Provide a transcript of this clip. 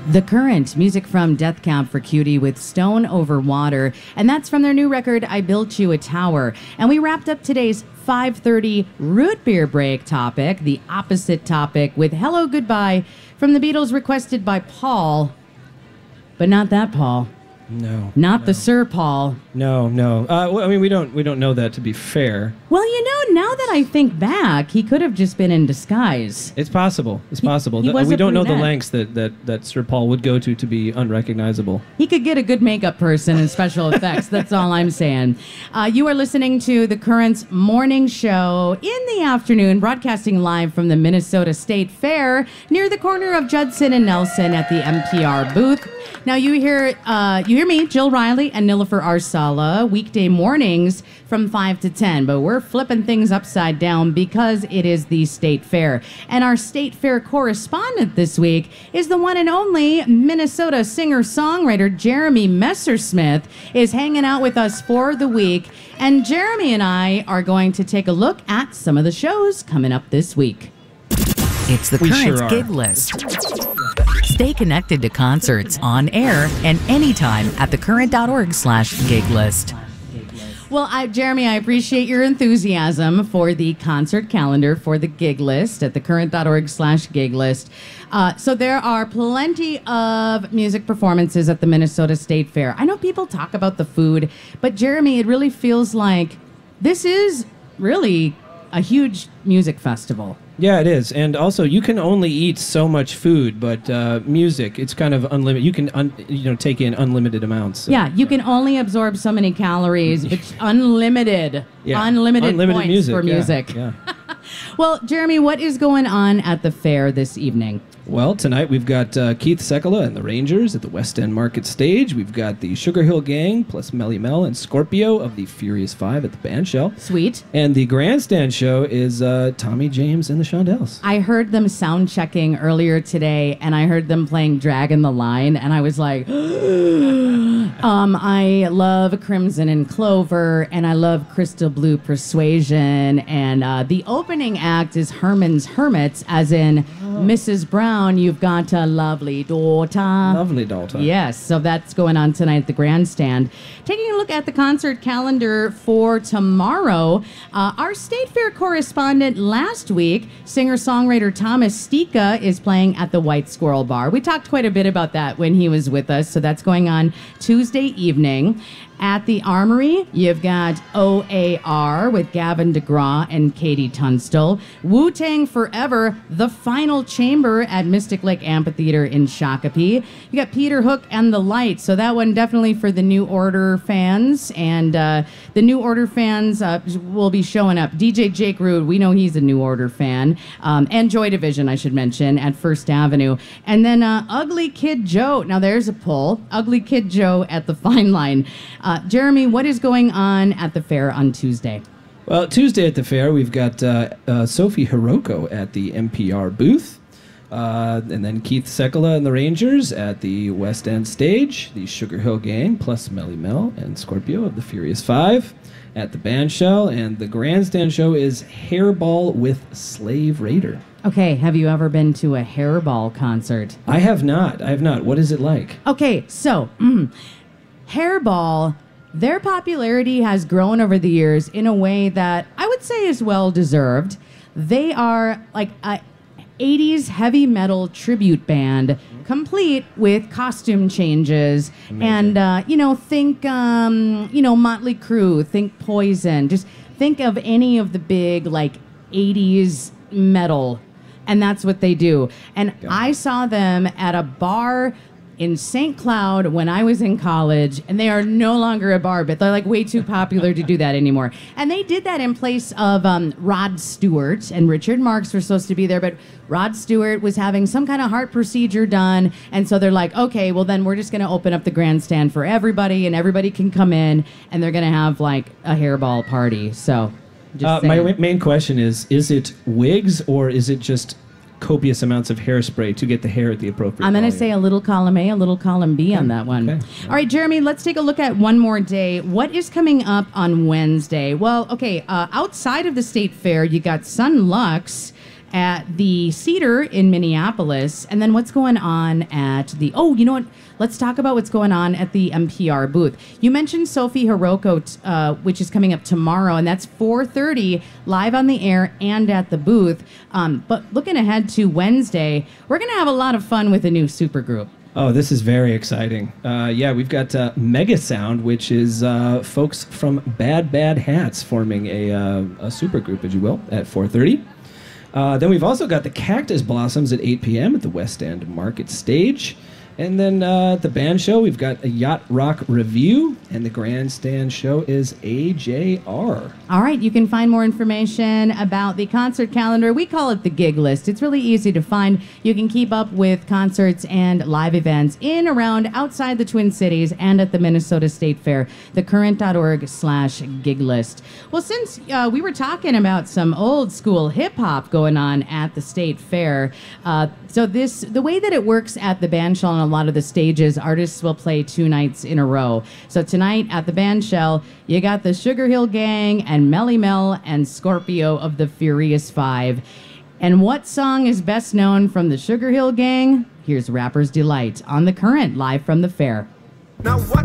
The Current, music from Death Cab for Cutie with Stone Over Water, and that's from their new record, I Built You a Tower. And we wrapped up today's 5:30 root beer break topic, the opposite topic, with Hello Goodbye from the Beatles, requested by Paul. But not that Paul. No. Not the Sir Paul. No. Well, I mean, we don't know that, to be fair. Well, now that I think back, he could have just been in disguise. It's possible. It's possible. He was we a don't know the brunette. lengths that Sir Paul would go to be unrecognizable. He could get a good makeup person and special effects. That's all I'm saying. You are listening to The Current's morning show in the afternoon, broadcasting live from the Minnesota State Fair near the corner of Judson and Nelson at the NPR booth. Now you hear me, Jill Riley, and Nilofer Arsala, weekday mornings from 5 to 10. But we're flipping things upside down because it is the State Fair. And our State Fair correspondent this week is the one and only Minnesota singer-songwriter Jeremy Messersmith is hanging out with us for the week. And Jeremy and I are going to take a look at some of the shows coming up this week. It's the We Current sure are. gig list. Stay connected to concerts on air and anytime at thecurrent.org/gig list. Well, Jeremy, I appreciate your enthusiasm for the concert calendar for the gig list at thecurrent.org/gig list. So there are plenty of music performances at the Minnesota State Fair. I know people talk about the food, but Jeremy, it really feels like this is really a huge music festival. Yeah, it is. And also, you can only eat so much food, but music, it's kind of unlimited. You can, take in unlimited amounts. So. Yeah, you can only absorb so many calories, but unlimited points music. for music. Yeah. Well, Jeremy, what is going on at the fair this evening? Well, tonight we've got Keith Sekala and the Rangers at the West End Market Stage. We've got the Sugar Hill Gang plus Melly Mel and Scorpio of the Furious Five at the Bandshell. Sweet. And the grandstand show is Tommy James and the Shondells. I heard them sound checking earlier today, and I heard them playing Dragon the Line, and I was like, I love Crimson and Clover, and I love Crystal Blue Persuasion, and the opening act is Herman's Hermits, as in Mrs. Brown, you've got a lovely daughter. Lovely daughter. Yes, so that's going on tonight at the grandstand. Taking a look at the concert calendar for tomorrow, our State Fair correspondent last week, singer-songwriter Thomas Stika, is playing at the White Squirrel Bar. We talked quite a bit about that when he was with us, so that's going on Tuesday evening. At the Armory, you've got OAR with Gavin DeGraw and Katie Tunstall. Wu-Tang Forever, The Final Chamber at Mystic Lake Amphitheater in Shakopee. You got Peter Hook and the Lights, so that one definitely for the New Order fans. And the New Order fans will be showing up. DJ Jake Rude, we know he's a New Order fan. And Joy Division, I should mention, at First Avenue. And then Ugly Kid Joe. Now there's a pull. Ugly Kid Joe at the Fine Line. Jeremy, what is going on at the fair on Tuesday? Well, Tuesday at the fair, we've got Sophie Hiroko at the NPR booth. And then Keith Sekala and the Rangers at the West End stage. The Sugar Hill Gang plus Melly Mel and Scorpio of the Furious Five at the Bandshell. And the grandstand show is Hairball with Slave Raider. Okay, have you ever been to a Hairball concert? I have not. What is it like? Okay, so Hairball, their popularity has grown over the years in a way that I would say is well deserved. They are like a 80s heavy metal tribute band, complete with costume changes. Amazing. And think Motley Crue, think Poison, just think of any of the big like 80s metal, and that's what they do. And I saw them at a bar in St. Cloud when I was in college, and they are no longer a bar, but they're like way too popular to do that anymore. And they did that in place of Rod Stewart, and Richard Marx were supposed to be there, but Rod Stewart was having some kind of heart procedure done, and so they're like, okay, well then we're just going to open up the grandstand for everybody, and everybody can come in, and they're going to have like a Hairball party. So just my saying. main question is it wigs or is it just copious amounts of hairspray to get the hair at the appropriate I'm going to volume? say a little column A, a little column B on that one. Okay. All right, Jeremy, let's take a look at one more day. What is coming up on Wednesday? Well, okay, outside of the State Fair, you got Sun Lux at the Cedar in Minneapolis, and then what's going on at the, oh, you know what? Let's talk about what's going on at the NPR booth. You mentioned Sophie Hiroko, which is coming up tomorrow, and that's 4:30 live on the air and at the booth. But looking ahead to Wednesday, we're going to have a lot of fun with a new supergroup. Oh, this is very exciting. Yeah, we've got Mega Sound, which is folks from Bad Bad Hats forming a supergroup, as you will, at 4:30. Then we've also got the Cactus Blossoms at 8 p.m. at the West End Market Stage. And then at the band show, we've got a Yacht Rock Review, and the grandstand show is AJR. All right, you can find more information about the concert calendar. We call it the gig list. It's really easy to find. You can keep up with concerts and live events in, around, outside the Twin Cities and at the Minnesota State Fair, thecurrent.org/gig list. Well, since we were talking about some old school hip hop going on at the State Fair, so the way that it works at the band shell on a lot of the stages, artists will play 2 nights in a row. So tonight at the band shell, you got the Sugar Hill Gang and Melly Mel and Scorpio of the Furious Five. And what song is best known from the Sugar Hill Gang? Here's Rapper's Delight on The Current, live from the fair. Now what